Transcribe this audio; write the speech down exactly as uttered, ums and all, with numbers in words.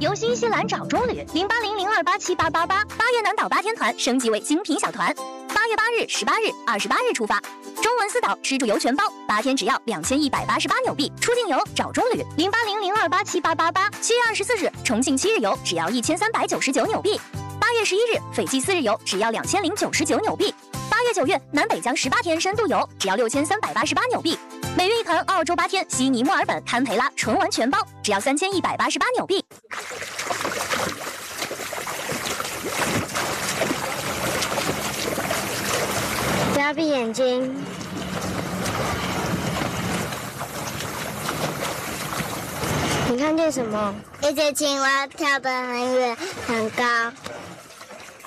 由新西兰找中旅零八零零二八七八八八，八月南岛八天团升级为精品小团，八月八日、十八日、二十八日出发。中文四岛吃住游全包，八天只要两千一百八十八纽币。出境游找中旅零八零零二八七八八八。七月二十四日重庆七日游只要一千三百九十九纽币。八月十一日斐济四日游只要两千零九十九纽币。八月九日南北疆十八天深度游只要六千三百八十八纽币。每月一团澳洲八天悉尼、墨尔本、堪培拉纯玩全包，只要三千一百八十八纽币。 不要闭眼睛。你看见什么？ 一只青蛙跳得很远很高。